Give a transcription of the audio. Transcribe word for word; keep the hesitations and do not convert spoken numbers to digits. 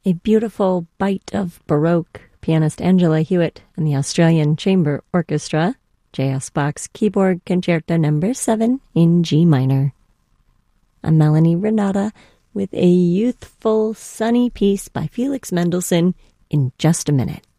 a beautiful bite of Baroque, pianist Angela Hewitt and the Australian Chamber Orchestra, J S Bach's Keyboard Concerto number seven in G minor. I'm Melanie Renata with a youthful, sunny piece by Felix Mendelssohn in just a minute.